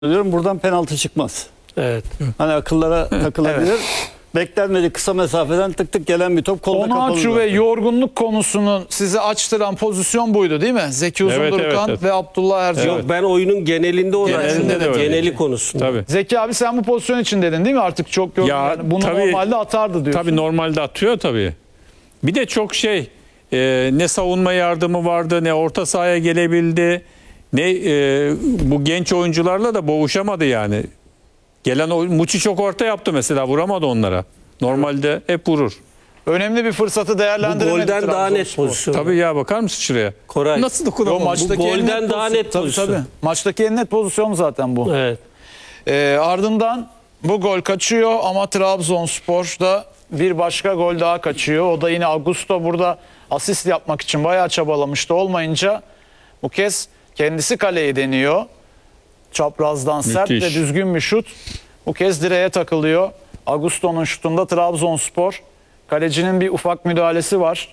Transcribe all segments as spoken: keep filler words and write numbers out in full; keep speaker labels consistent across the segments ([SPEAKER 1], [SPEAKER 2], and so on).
[SPEAKER 1] diyorum buradan penaltı çıkmaz.
[SPEAKER 2] Evet.
[SPEAKER 1] Hani akıllara takılabilir. Evet. Beklenmedik kısa mesafeden tık tık gelen bir top kolda kapalı.
[SPEAKER 3] Onuachu ve yorgunluk konusunu size açtıran pozisyon buydu değil mi? Zeki Uzundurkan
[SPEAKER 4] evet, evet, evet.
[SPEAKER 3] ve Abdullah Ercan.
[SPEAKER 2] Yok, ben oyunun genelinde onu
[SPEAKER 3] Genelinde de öyle.
[SPEAKER 2] geneli konusunda.
[SPEAKER 4] Tabii.
[SPEAKER 3] Zeki abi sen bu pozisyon için dedin değil mi? Artık çok yorgun.
[SPEAKER 4] Ya,
[SPEAKER 3] Yani bunu
[SPEAKER 4] tabii,
[SPEAKER 3] normalde atardı diyorsun.
[SPEAKER 4] Tabii normalde atıyor tabii. Bir de çok şey e, ne savunma yardımı vardı, ne orta sahaya gelebildi, ne e, bu genç oyuncularla da boğuşamadı yani. Gelen o Muçi çok orta yaptı mesela, vuramadı onlara. Normalde hep vurur.
[SPEAKER 3] Önemli bir fırsatı
[SPEAKER 2] Bu
[SPEAKER 3] değerlendiremedi.
[SPEAKER 2] golden daha net
[SPEAKER 3] Trabzonspor.
[SPEAKER 2] pozisyon.
[SPEAKER 4] Tabii ya, bakar mısın şuraya?
[SPEAKER 2] Koray.
[SPEAKER 4] Nasıl
[SPEAKER 3] Yo,
[SPEAKER 4] dokunamadı?
[SPEAKER 3] maçtaki
[SPEAKER 2] Bu
[SPEAKER 3] en
[SPEAKER 2] golden daha
[SPEAKER 3] pozisyon.
[SPEAKER 2] net
[SPEAKER 3] Tabii,
[SPEAKER 2] pozisyon.
[SPEAKER 3] tabii. Maçtaki en net pozisyon zaten bu.
[SPEAKER 2] Evet.
[SPEAKER 3] Ee, ardından bu gol kaçıyor ama Trabzonspor'da bir başka gol daha kaçıyor. O da yine Augusto burada asist yapmak için bayağı çabalamıştı. Olmayınca bu kez kendisi kaleyi deniyor. Çaprazdan sert ve
[SPEAKER 4] Müthiş.
[SPEAKER 3] düzgün bir şut. Bu kez direğe takılıyor. Augusto'nun şutunda Trabzonspor. Kalecinin bir ufak müdahalesi var.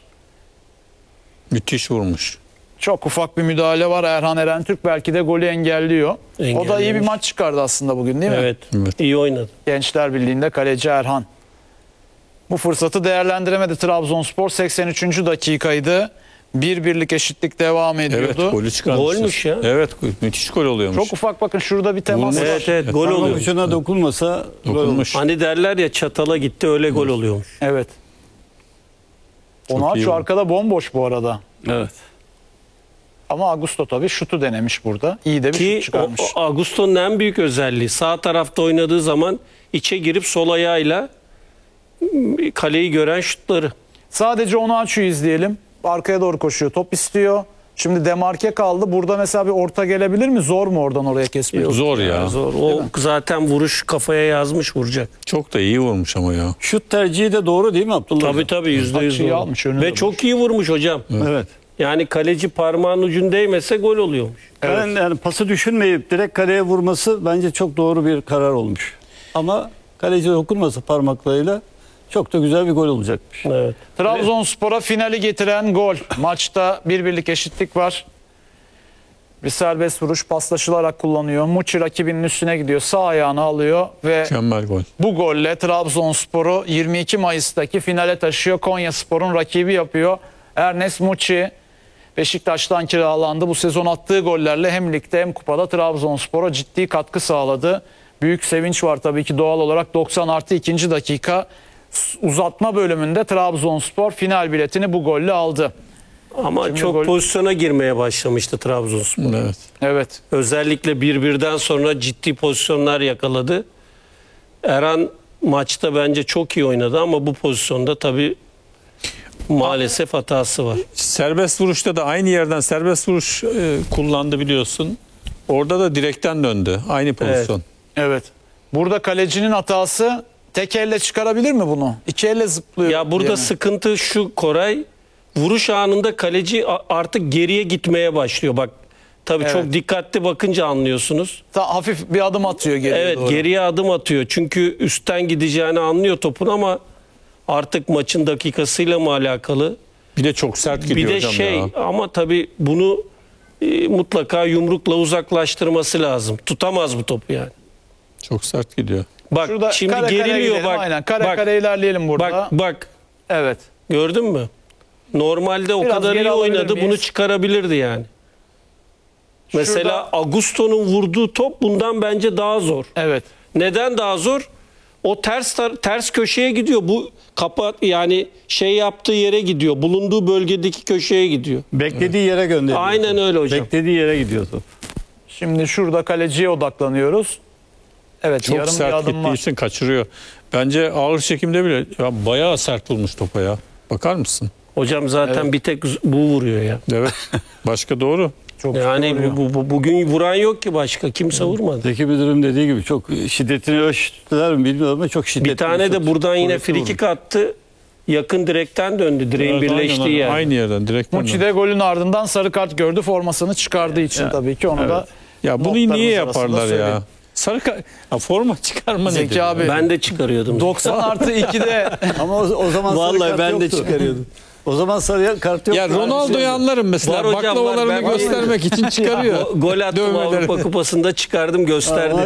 [SPEAKER 4] Müthiş vurmuş.
[SPEAKER 3] Çok ufak bir müdahale var. Erhan Erentürk belki de golü engelliyor. O da iyi bir
[SPEAKER 2] Engellemiş.
[SPEAKER 3] maç çıkardı aslında bugün değil mi?
[SPEAKER 2] Evet.
[SPEAKER 4] Evet.
[SPEAKER 2] İyi oynadı.
[SPEAKER 3] Gençler Birliği'nde kaleci Erhan. Bu fırsatı değerlendiremedi Trabzonspor. seksen üçüncü dakikaydı. Bir birlik eşitlik devam
[SPEAKER 4] Evet,
[SPEAKER 3] ediyordu.
[SPEAKER 4] golü çıkarmışlar.
[SPEAKER 2] Golmüş ya.
[SPEAKER 4] Evet, müthiş gol oluyormuş.
[SPEAKER 3] Çok ufak, bakın şurada bir temas
[SPEAKER 4] Vurmuş.
[SPEAKER 3] var.
[SPEAKER 2] Evet evet gol
[SPEAKER 1] Parmak
[SPEAKER 2] oluyor.
[SPEAKER 1] ucuna dokunmasa gol olur.
[SPEAKER 4] Dokunmuş.
[SPEAKER 2] Hani derler ya, çatala gitti öyle gol oluyormuş.
[SPEAKER 3] Evet.
[SPEAKER 4] Çok iyi
[SPEAKER 3] Onuachu
[SPEAKER 4] oldu.
[SPEAKER 3] arkada bomboş bu arada.
[SPEAKER 1] Evet.
[SPEAKER 3] Ama Augusto tabii şutu denemiş burada. İyi de bir
[SPEAKER 2] Ki
[SPEAKER 3] şut çıkarmış.
[SPEAKER 2] o, o Augusto'nun en büyük özelliği, sağ tarafta oynadığı zaman içe girip sol ayağıyla kaleyi gören şutları.
[SPEAKER 3] Sadece Onuachu'yu izleyelim. Arkaya doğru koşuyor. Top istiyor. Şimdi demarke kaldı. Burada mesela bir orta gelebilir mi? Zor mu oradan oraya kesmek?
[SPEAKER 4] Zor ya.
[SPEAKER 2] Zor. O zaten vuruş kafaya yazmış, vuracak.
[SPEAKER 4] Çok da iyi vurmuş ama ya.
[SPEAKER 1] Şut tercihi de doğru değil mi Abdullah?
[SPEAKER 2] Tabii tabii yüzde yüz
[SPEAKER 3] Açıyı
[SPEAKER 2] doğru.
[SPEAKER 3] almış, önüne
[SPEAKER 2] Ve
[SPEAKER 3] almış.
[SPEAKER 2] çok iyi vurmuş hocam.
[SPEAKER 1] Evet.
[SPEAKER 2] Yani kaleci parmağın ucun değmese gol oluyormuş.
[SPEAKER 1] Ben yani pası düşünmeyip direkt kaleye vurması bence çok doğru bir karar olmuş. Ama kaleci dokunmasa parmaklarıyla çok da güzel bir gol olacakmış.
[SPEAKER 2] Evet.
[SPEAKER 3] Trabzonspor'a finali getiren gol. Maçta bir birlik eşitlik var. Bir serbest vuruş paslaşılarak kullanıyor. Muçi rakibinin üstüne gidiyor. Sağ ayağını alıyor ve
[SPEAKER 4] Mükemmel gol.
[SPEAKER 3] bu golle Trabzonspor'u yirmi iki Mayıs'taki finale taşıyor. Konyaspor'un rakibi yapıyor. Ernest Muçi Beşiktaş'tan kiralandı. Bu sezon attığı gollerle hem ligde hem kupada Trabzonspor'a ciddi katkı sağladı. Büyük sevinç var tabii ki doğal olarak. doksan artı ikinci dakika uzatma bölümünde Trabzonspor final biletini bu golle aldı.
[SPEAKER 2] Ama
[SPEAKER 3] Şimdi
[SPEAKER 2] çok
[SPEAKER 3] gol-
[SPEAKER 2] pozisyona girmeye başlamıştı Trabzonspor.
[SPEAKER 4] Evet.
[SPEAKER 3] Evet.
[SPEAKER 2] Özellikle bir birden sonra ciddi pozisyonlar yakaladı. Erhan maçta bence çok iyi oynadı ama bu pozisyonda tabii maalesef hatası var.
[SPEAKER 4] Serbest vuruşta da aynı yerden serbest vuruş e, kullandı biliyorsun. Orada da direkten döndü. Aynı pozisyon.
[SPEAKER 3] Evet. Burada kalecinin hatası, tek elle çıkarabilir mi bunu? İki elle zıplıyor.
[SPEAKER 2] Ya burada
[SPEAKER 3] diye mi?
[SPEAKER 2] sıkıntı şu Koray, vuruş anında kaleci a- artık geriye gitmeye başlıyor. Bak tabii
[SPEAKER 3] Evet.
[SPEAKER 2] çok dikkatli bakınca anlıyorsunuz.
[SPEAKER 3] Ta- hafif bir adım atıyor geriye
[SPEAKER 2] Evet,
[SPEAKER 3] doğru.
[SPEAKER 2] geriye adım atıyor. Çünkü üstten gideceğini anlıyor topun ama artık maçın dakikasıyla mı alakalı?
[SPEAKER 4] Bir de çok sert gidiyor
[SPEAKER 2] Bir de
[SPEAKER 4] hocam
[SPEAKER 2] şey
[SPEAKER 4] ya.
[SPEAKER 2] ama tabii bunu e, mutlaka yumrukla uzaklaştırması lazım. Tutamaz bu topu yani.
[SPEAKER 4] Çok sert gidiyor.
[SPEAKER 2] Bak
[SPEAKER 3] Şurada
[SPEAKER 2] şimdi
[SPEAKER 3] kare kare
[SPEAKER 2] geriliyor
[SPEAKER 3] gidelim,
[SPEAKER 2] bak.
[SPEAKER 3] Aynen. Kare
[SPEAKER 2] bak,
[SPEAKER 3] kare ilerleyelim burada.
[SPEAKER 2] bak bak
[SPEAKER 3] Evet.
[SPEAKER 2] gördün mü? Normalde o
[SPEAKER 3] Biraz
[SPEAKER 2] kadar
[SPEAKER 3] geri
[SPEAKER 2] iyi
[SPEAKER 3] alabilir
[SPEAKER 2] oynadı,
[SPEAKER 3] miyiz?
[SPEAKER 2] bunu çıkarabilirdi yani. Mesela
[SPEAKER 3] Şurada-
[SPEAKER 2] Augusto'nun vurduğu top bundan bence daha zor.
[SPEAKER 3] Evet.
[SPEAKER 2] Neden daha zor? O ters tar- ters köşeye gidiyor. Bu kapat yani şey yaptığı yere gidiyor. Bulunduğu bölgedeki köşeye gidiyor.
[SPEAKER 1] Beklediği yere gönderiyor.
[SPEAKER 2] Aynen öyle hocam.
[SPEAKER 1] Beklediği yere gidiyor top.
[SPEAKER 3] Şimdi şurada kaleciye odaklanıyoruz. Evet,
[SPEAKER 4] Çok
[SPEAKER 3] yarım bir
[SPEAKER 4] sert
[SPEAKER 3] adım
[SPEAKER 4] gittiği
[SPEAKER 3] var.
[SPEAKER 4] için kaçırıyor. Bence ağır çekimde bile ya bayağı sert vurmuş topa ya. Bakar mısın?
[SPEAKER 2] Hocam zaten bir tek bu vuruyor ya.
[SPEAKER 4] Evet. Başka doğru.
[SPEAKER 3] Çok
[SPEAKER 2] Yani
[SPEAKER 3] vuruyor.
[SPEAKER 2] bu, bu- bugün vuran yok ki başka. Kimse vurmadı.
[SPEAKER 1] Zeki Müdürüm dediği gibi çok şiddetini ölçtüler mi bilmiyorum ama çok şiddetli.
[SPEAKER 2] Bir tane de
[SPEAKER 1] şut.
[SPEAKER 2] buradan yine
[SPEAKER 1] Kuvvetli
[SPEAKER 2] frikik attı. Yakın direkten döndü. Direğin
[SPEAKER 4] Evet,
[SPEAKER 2] birleştiği
[SPEAKER 4] aynen,
[SPEAKER 2] yer.
[SPEAKER 4] Aynı yerden direkt.
[SPEAKER 3] Muçi de golün ardından sarı kart gördü. Formasını çıkardığı için
[SPEAKER 1] Evet.
[SPEAKER 3] tabii ki onu da
[SPEAKER 4] Ya bunu
[SPEAKER 3] notlarımız
[SPEAKER 4] niye
[SPEAKER 3] arasında
[SPEAKER 4] yaparlar ya?
[SPEAKER 3] söyleyelim.
[SPEAKER 4] Sarı ka- ya forma çıkarma
[SPEAKER 3] Zeki
[SPEAKER 4] nedir? ya?
[SPEAKER 3] abi.
[SPEAKER 2] Ben de çıkarıyordum.
[SPEAKER 3] doksan artı ikide
[SPEAKER 1] Ama o, o zaman sarı
[SPEAKER 2] Vallahi
[SPEAKER 1] kart
[SPEAKER 2] ben de
[SPEAKER 1] yoktu.
[SPEAKER 2] çıkarıyordum.
[SPEAKER 1] O zaman sarı kart yok.
[SPEAKER 4] Ya Ronaldo'yu anlarım mesela.
[SPEAKER 2] Var hocam, var.
[SPEAKER 4] Baklavalarını
[SPEAKER 2] Ben-
[SPEAKER 4] göstermek için çıkarıyor.
[SPEAKER 2] Gol attım
[SPEAKER 4] Dövmeleri.
[SPEAKER 2] Avrupa Kupası'nda çıkardım gösterdim.